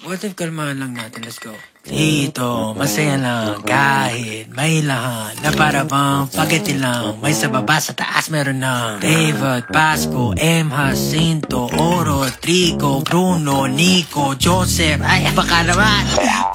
What if kalmahan lang natin? Let's go. Dito, masaya lang kahit may lahat na para bang spaghetti lang. May sa baba, sa taas meron na David, Pasco, M. Jacinto, Oro, Trico, Bruno, Nico, Joseph. Ay, baka naman